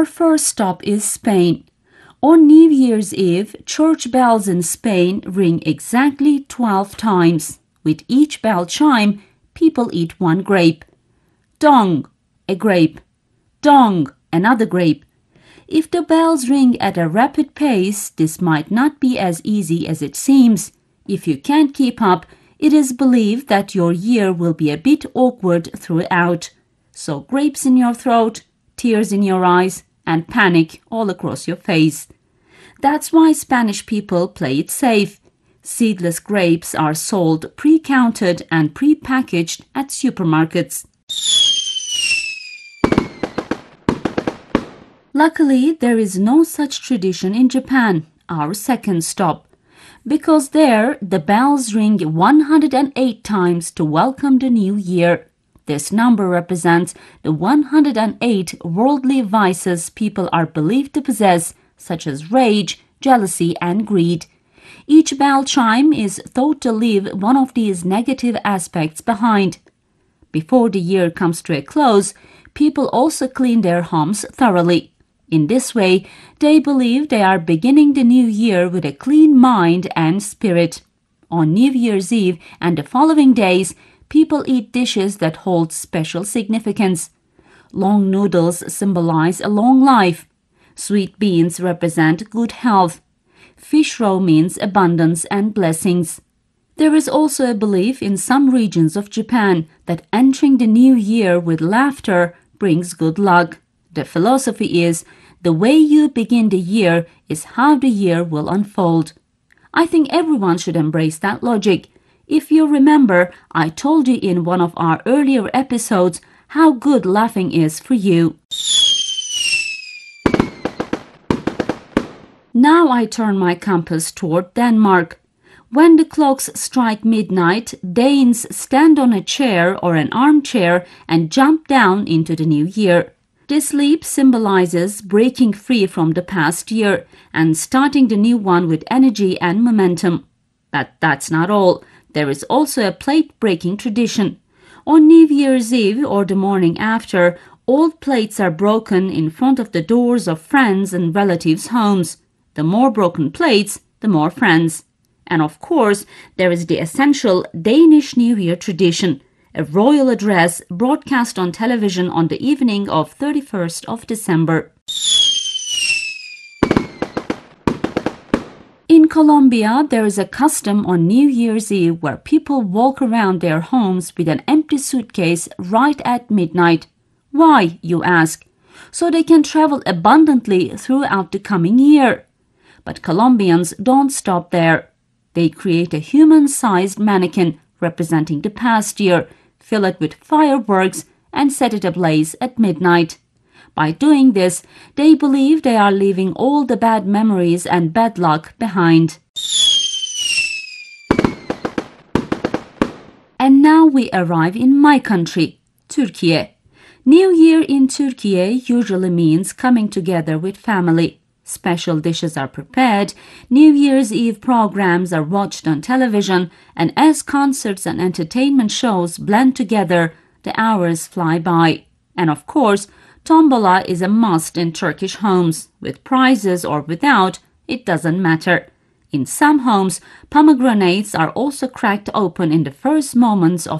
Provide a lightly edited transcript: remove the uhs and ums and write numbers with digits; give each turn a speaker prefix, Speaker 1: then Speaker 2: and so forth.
Speaker 1: Our first stop is Spain. On New Year's Eve, church bells in Spain ring exactly 12 times. With each bell chime, people eat one grape. Dong, a grape. Dong, another grape. If the bells ring at a rapid pace, this might not be as easy as it seems. If you can't keep up, it is believed that your year will be a bit awkward throughout. So grapes in your throat, tears in your eyes, and panic all across your face. That's why Spanish people play it safe. Seedless grapes are sold pre-counted and pre-packaged at supermarkets. Luckily, there is no such tradition in Japan, our second stop, because there the bells ring 108 times to welcome the new year. This number represents the 108 worldly vices people are believed to possess, such as rage, jealousy, and greed. Each bell chime is thought to leave one of these negative aspects behind. Before the year comes to a close, people also clean their homes thoroughly. In this way, they believe they are beginning the new year with a clean mind and spirit. On New Year's Eve and the following days, people eat dishes that hold special significance. Long noodles symbolize a long life. Sweet beans represent good health. Fish roe means abundance and blessings. There is also a belief in some regions of Japan that entering the new year with laughter brings good luck. The philosophy is, the way you begin the year is how the year will unfold. I think everyone should embrace that logic. If you remember, I told you in one of our earlier episodes how good laughing is for you. Now I turn my compass toward Denmark. When the clocks strike midnight, Danes stand on a chair or an armchair and jump down into the new year. This leap symbolizes breaking free from the past year and starting the new one with energy and momentum. But that's not all. There is also a plate-breaking tradition. On New Year's Eve or the morning after, old plates are broken in front of the doors of friends and relatives' homes. The more broken plates, the more friends. And of course, there is the essential Danish New Year tradition, a royal address broadcast on television on the evening of 31st of December. In Colombia, there is a custom on New Year's Eve where people walk around their homes with an empty suitcase right at midnight. Why, you ask? So they can travel abundantly throughout the coming year. But Colombians don't stop there. They create a human-sized mannequin representing the past year, fill it with fireworks, and set it ablaze at midnight. By doing this, they believe they are leaving all the bad memories and bad luck behind. And now we arrive in my country, Turkey. New Year in Turkey usually means coming together with family. Special dishes are prepared, New Year's Eve programs are watched on television, and as concerts and entertainment shows blend together, the hours fly by. And of course, tombola is a must in Turkish homes. With prizes or without, it doesn't matter. In some homes, pomegranates are also cracked open in the first moments of